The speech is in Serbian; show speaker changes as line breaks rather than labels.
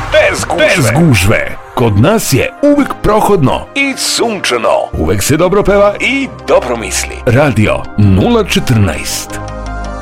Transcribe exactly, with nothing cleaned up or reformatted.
bez gužve. Bez gužve. Kod nas je uvek prohodno i sunčano. Uvek se dobro peva i dobro misli. Radio nula četrnaest.